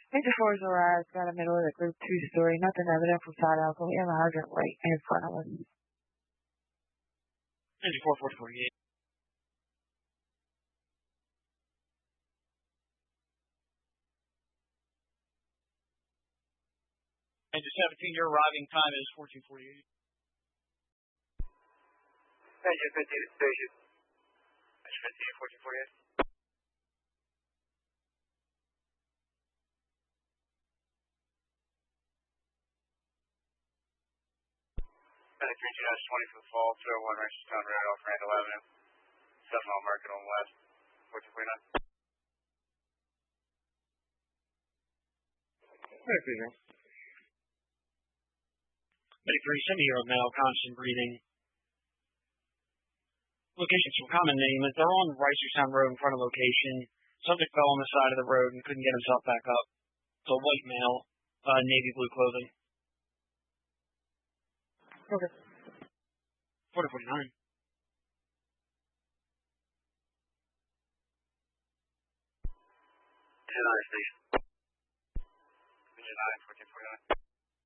Major Force arrives by the middle of the group 2-story. Nothing evident from side alpha. We have a hydrant right in front of us. Major 448. Major 17, your arriving time is 14:48. Major 15 to station. Major 15, 14:48. Medic 329 20 for the fall, 301 Rancherstown Road off Randall Avenue. 7-mile market on west, 14:49. Medic 3, semi-hero male, constant breathing. Locations from common name is they're on Reisterstown Road in front of location. Subject fell on the side of the road and couldn't get himself back up. It's a white male, navy blue clothing. Okay. 4049. Station. 9, 14:49.